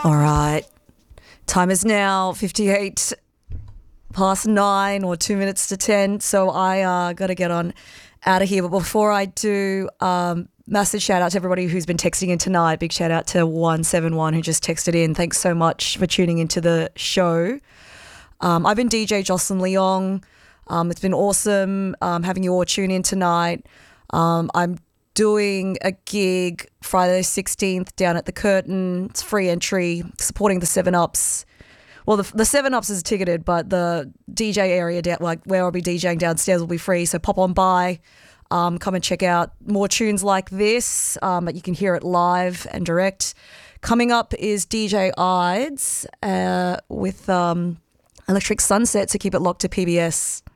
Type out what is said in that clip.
All right. Time is now 58 past 9 or 2 minutes to 10. So I got to get on out of here. But before I do, massive shout out to everybody who's been texting in tonight. Big shout out to 171 who just texted in. Thanks so much for tuning into the show. I've been DJ Jocelyn Leong. It's been awesome having you all tune in tonight. I'm doing a gig Friday the 16th down at the Curtain. It's free entry, supporting the 7-Ups. Well, the 7-Ups is ticketed, but the DJ area, like where I'll be DJing downstairs, will be free. So pop on by, come and check out more tunes like this. But you can hear it live and direct. Coming up is DJ Ides with Electric Sunset, so keep it locked to PBS.